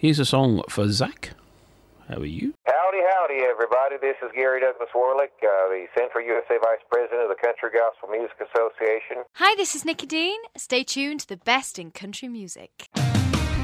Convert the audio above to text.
Here's a song for Zach. How are you? Howdy, howdy, everybody. This is Gary Douglas Warlick, the Central USA Vice President of the Country Gospel Music Association. Hi, this is Nikki Dean. Stay tuned to the best in country music.